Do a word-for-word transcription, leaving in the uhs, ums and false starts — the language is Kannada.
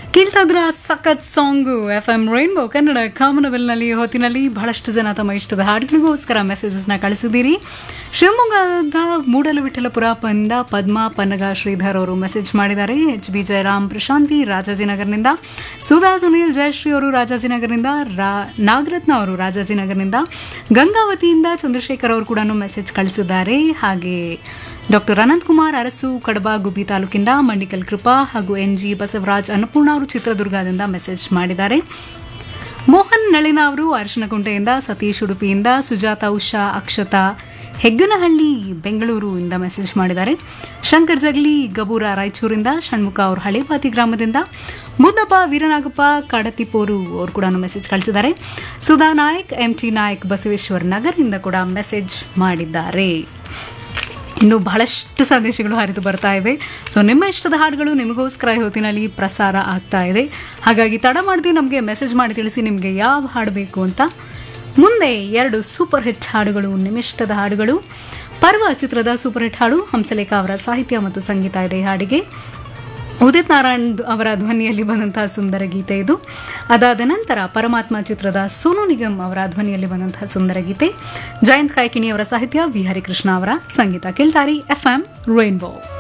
ಕೇಳ್ತಾ ಇದ್ರ ಸಖತ್ song F M rainbow Kannada ಕಾಮನವೆಲ್ನಲ್ಲಿ ಹೊತ್ತಿನಲ್ಲಿ ಬಹಳಷ್ಟು ಜನ ತಮ್ಮ ಇಷ್ಟದ ಹಾಡುಗಳಿಗೋಸ್ಕರ ಮೆಸೇಜಸ್ನ ಕಳಿಸಿದ್ದೀರಿ. ಶಿವಮೊಗ್ಗದ ಮೂಡಲವಿಠಲಪುರ ಪಂದ ಪದ್ಮಾ ಪನ್ನಗ ಶ್ರೀಧರ್ ಅವರು ಮೆಸೇಜ್ ಮಾಡಿದ್ದಾರೆ. ಎಚ್ ಬಿ ಜಯರಾಮ್ ಪ್ರಶಾಂತಿ ರಾಜಾಜಿನಗರ್ನಿಂದ, ಸುಧಾ ಸುನೀಲ್ ಜಯಶ್ರೀ ಅವರು ರಾಜಾಜಿನಗರ್ನಿಂದ, ರಾ ನಾಗರತ್ನ ಅವರು ರಾಜಾಜಿನಗರ್ನಿಂದ, ಗಂಗಾವತಿಯಿಂದ ಚಂದ್ರಶೇಖರ್ ಅವರು ಕೂಡ ಮೆಸೇಜ್ ಕಳಿಸಿದ್ದಾರೆ. ಹಾಗೆ ಡಾಕ್ಟರ್ ಅನಂತ್ ಕುಮಾರ್ ಅರಸು ಕಡಬ ಗುಬ್ಬಿ ತಾಲೂಕಿಂದ, ಮಂಡಿಕಲ್ ಕೃಪಾ ಹಾಗೂ ಎನ್ ಜಿ ಬಸವರಾಜ್ ಅನ್ನಪೂರ್ಣ ಅವರು ಚಿತ್ರದುರ್ಗದಿಂದ ಮೆಸೇಜ್ ಮಾಡಿದ್ದಾರೆ. ಮೋಹನ್ ನಳಿನ ಅವರು ಅರಶಿನಗುಂಟೆಯಿಂದ, ಸತೀಶ್ ಉಡುಪಿಯಿಂದ, ಸುಜಾತ ಉಷಾ ಅಕ್ಷತಾ ಹೆಗ್ಗನಹಳ್ಳಿ ಬೆಂಗಳೂರು ಇಂದ ಮೆಸೇಜ್ ಮಾಡಿದ್ದಾರೆ. ಶಂಕರ್ ಜಗ್ಲಿ ಗಬೂರ ರಾಯಚೂರಿಂದ, ಷಣ್ಮುಖ ಅವರು ಹಳೇಪಾತಿ ಗ್ರಾಮದಿಂದ, ಮುದ್ದಪ್ಪ ವೀರನಾಗಪ್ಪ ಕಾಡತಿಪೋರು ಅವರು ಕೂಡ ಮೆಸೇಜ್ ಕಳಿಸಿದ್ದಾರೆ. ಸುಧಾ ನಾಯಕ್ ಎಂ ಟಿ ನಾಯಕ್ ಬಸವೇಶ್ವರ ನಗರದಿಂದ ಕೂಡ ಮೆಸೇಜ್ ಮಾಡಿದ್ದಾರೆ. ಇನ್ನು ಬಹಳಷ್ಟು ಸಂದೇಶಗಳು ಹರಿದು ಬರ್ತಾ ಇವೆ. ಸೊ ನಿಮ್ಮ ಇಷ್ಟದ ಹಾಡುಗಳು ನಿಮಗೋಸ್ಕರ ಹೊತ್ತಿನಲ್ಲಿ ಪ್ರಸಾರ ಆಗ್ತಾ ಇದೆ. ಹಾಗಾಗಿ ತಡ ಮಾಡದೆ ನಮಗೆ ಮೆಸೇಜ್ ಮಾಡಿ ತಿಳಿಸಿ ನಿಮಗೆ ಯಾವ ಹಾಡು ಬೇಕು ಅಂತ. ಮುಂದೆ ಎರಡು ಸೂಪರ್ ಹಿಟ್ ಹಾಡುಗಳು, ನಿಮ್ಮಿಷ್ಟದ ಹಾಡುಗಳು. ಪರ್ವ ಚಿತ್ರದ ಸೂಪರ್ ಹಿಟ್ ಹಾಡು, ಹಂಸಲೇಖ ಅವರ ಸಾಹಿತ್ಯ ಮತ್ತು ಸಂಗೀತ ಇದೆ ಈ ಹಾಡಿಗೆ. ಉದಿತ್ ನಾರಾಯಣ್ ಅವರ ಧ್ವನಿಯಲ್ಲಿ ಬಂದಂತಹ ಸುಂದರ ಗೀತೆ ಇದು. ಅದಾದ ನಂತರ ಪರಮಾತ್ಮ ಚಿತ್ರದ ಸೋನು ನಿಗಮ್ ಅವರ ಧ್ವನಿಯಲ್ಲಿ ಬಂದಂತಹ ಸುಂದರ ಗೀತೆ. ಜಯಂತ್ ಕಾಯ್ಕಿಣಿ ಅವರ ಸಾಹಿತ್ಯ, ವಿ ಹರಿಕೃಷ್ಣ ಅವರ ಸಂಗೀತ. ಕೇಳ್ತಾರಿ ಎಫ್ ಎಂ ರೈನ್ಬೋ.